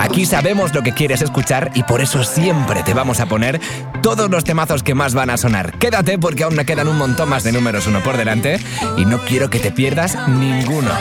Aquí sabemos lo que quieres escuchar y por eso siempre te vamos a poner todos los temazos que más van a sonar. Quédate porque aún me quedan un montón más de números 1 por delante y no quiero que te pierdas ninguno.